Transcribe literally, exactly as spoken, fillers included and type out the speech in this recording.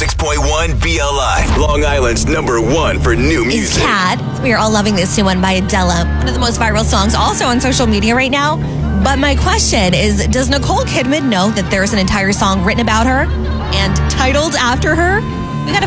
six point one B L I, Long Island's number one for new Is music. Cat. We are all loving this new one by Adele. One of the most viral songs also on social media right now. But my question is, does Nicole Kidman know that there's an entire song written about her and titled after her?